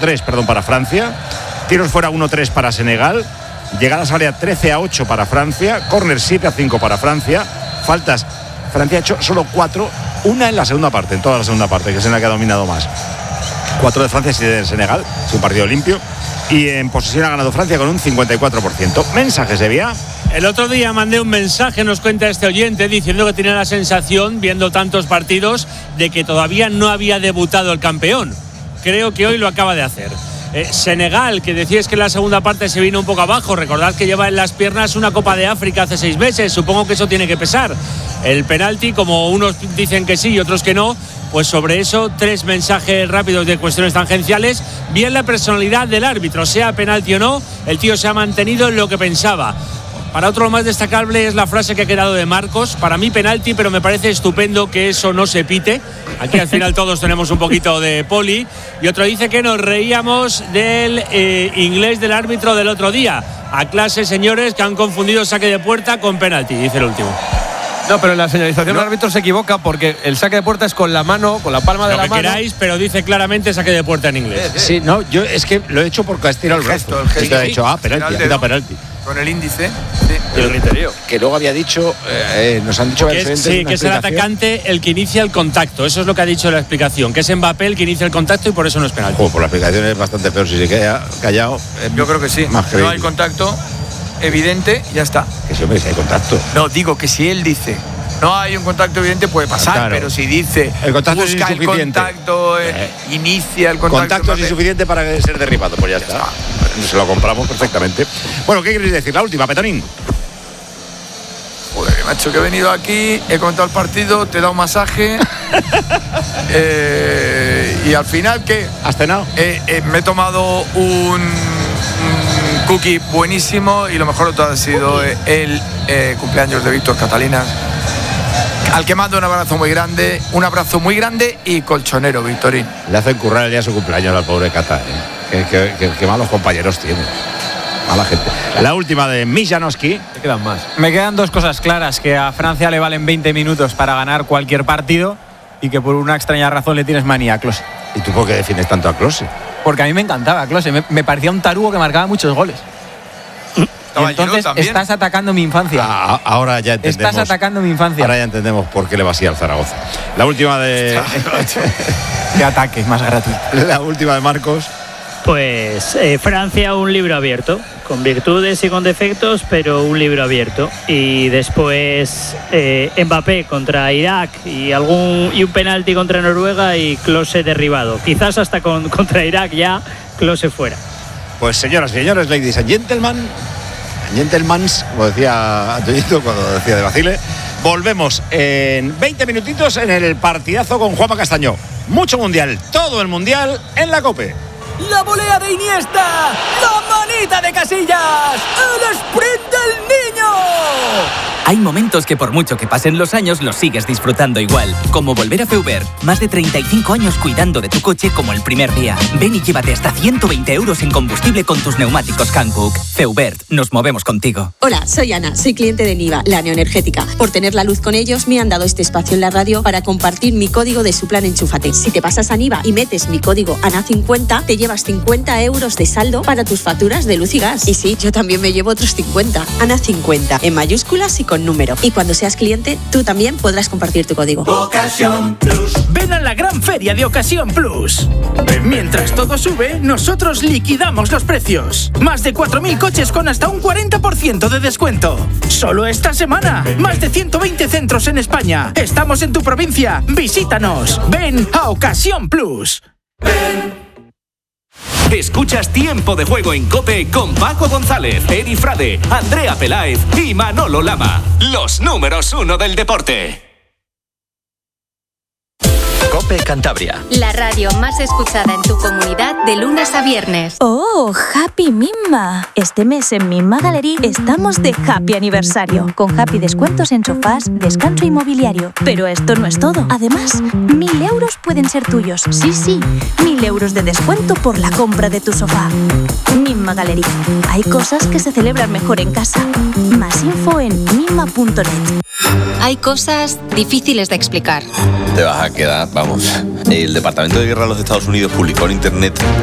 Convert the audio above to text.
4-3 para Francia. Tiros fuera 1-3 para Senegal. Llegadas al área 13-8 para Francia. Córner 7-5 para Francia. Faltas, Francia ha hecho solo 4. Una en la segunda parte, en toda la segunda parte, que es en la que ha dominado más. 4 de Francia y 7 de Senegal. Es un partido limpio. Y en posesión ha ganado Francia con un 54%. Mensajes de vía. El otro día mandé un mensaje, nos cuenta este oyente, diciendo que tenía la sensación, viendo tantos partidos, de que todavía no había debutado el campeón. Creo que hoy lo acaba de hacer. Senegal, que decíais que en la segunda parte se vino un poco abajo. Recordad que lleva en las piernas una Copa de África hace 6 meses. Supongo que eso tiene que pesar. El penalti, como unos dicen que sí y otros que no, pues sobre eso 3 mensajes rápidos de cuestiones tangenciales. Bien la personalidad del árbitro, sea penalti o no, el tío se ha mantenido en lo que pensaba. Para otro, lo más destacable es la frase que ha quedado de Marcos. Para mí penalti, pero me parece estupendo que eso no se pite. Aquí al final todos tenemos un poquito de poli. Y otro dice que nos reíamos del inglés del árbitro del otro día. A clase, señores, que han confundido saque de puerta con penalti, dice el último. No, pero en la señalización el árbitro se equivoca porque el saque de puerta es con la mano, con la palma de la mano. Lo que queráis, pero dice claramente saque de puerta en inglés. Sí, no, yo es que lo he hecho porque ha estirado el brazo. El gesto. He dicho, penalti, ha penalti. Con el índice. Sí. El griterío. Que luego había dicho, nos han dicho que es el atacante el que inicia el contacto. Eso es lo que ha dicho la explicación. Que es Mbappé el que inicia el contacto y por eso no es penalti. Por la explicación es bastante peor si se queda callado. Yo creo que sí. No hay contacto evidente, ya está. Que si, hombre, si hay contacto. No, digo que si él dice no hay un contacto evidente puede pasar, claro. Pero si dice el contacto busca es insuficiente. El contacto, inicia el contacto. Contacto es insuficiente para ser derribado, pues ya está. Se lo compramos perfectamente. Bueno, ¿qué queréis decir? La última, Petonín. Joder, macho, que he venido aquí, he comentado el partido, te he dado un masaje. Y al final, ¿qué? ¿Has cenado? Me he tomado un cookie buenísimo y lo mejor de todo ha sido el cumpleaños de Víctor Catalinas, al que mando un abrazo muy grande y colchonero, Victorín. Le hacen currar el día de su cumpleaños al pobre Cata, Qué malos compañeros tiene. Mala gente. La última de Mijanowski. Me quedan más. Me quedan 2 cosas claras: que a Francia le valen 20 minutos para ganar cualquier partido y que por una extraña razón le tienes manía a Klose. ¿Y tú por qué defines tanto a Klose? Porque a mí me encantaba Klose, me parecía un tarugo que marcaba muchos goles. Y entonces estás atacando mi infancia. Ahora ya entendemos. Estás atacando mi infancia. Ahora ya entendemos por qué le va así al Zaragoza. La última de... Qué ataque más gratuito. La última de Marcos. Pues Francia, un libro abierto, con virtudes y con defectos, pero un libro abierto. Y después Mbappé contra Irak y un penalti contra Noruega y Klose derribado. Quizás hasta contra Irak ya Klose fuera. Pues señoras y señores, ladies and gentlemen, gentlemans, como decía Antoñito cuando decía de Basile, volvemos en 20 minutitos en el partidazo con Juanma Castaño. Mucho mundial, todo el mundial en la COPE. La volea de Iniesta, la manita de Casillas, el sprint del niño. Hay momentos que por mucho que pasen los años los sigues disfrutando igual, como volver a Feubert. Más de 35 años cuidando de tu coche como el primer día. Ven y llévate hasta 120 € en combustible con tus neumáticos Hankook. Feubert, nos movemos contigo. Hola, soy Ana, soy cliente de Niva, la neoenergética. Por tener la luz con ellos me han dado este espacio en la radio para compartir mi código de su plan Enchúfate. Si te pasas a Niva y metes mi código ANA50, te llevas 50 € de saldo para tus facturas de luz y gas. Y sí, yo también me llevo otros 50. ANA50, en mayúsculas y con número. Y cuando seas cliente, tú también podrás compartir tu código. Ocasión Plus. Ven a la gran feria de Ocasión Plus. Mientras todo sube, nosotros liquidamos los precios. Más de 4.000 coches con hasta un 40% de descuento. Solo esta semana. Más de 120 centros en España. Estamos en tu provincia. Visítanos. Ven a Ocasión Plus. Ven. Escuchas Tiempo de Juego en COPE con Paco González, Eri Frade, Andrea Peláez y Manolo Lama. Los números 1 del deporte. COPE Cantabria. La radio más escuchada en tu comunidad de lunes a viernes. ¡Oh, Happy Mimma! Este mes en Mimma Gallery estamos de Happy Aniversario, con Happy descuentos en sofás, descanso inmobiliario. Pero esto no es todo. Además, 1.000 € pueden ser tuyos. Sí, 1.000 € de descuento por la compra de tu sofá. Mimma Gallery. Hay cosas que se celebran mejor en casa. Más info en mimma.net. Hay cosas difíciles de explicar. Te vas a quedar, vamos. El Departamento de Guerra de los Estados Unidos publicó en internet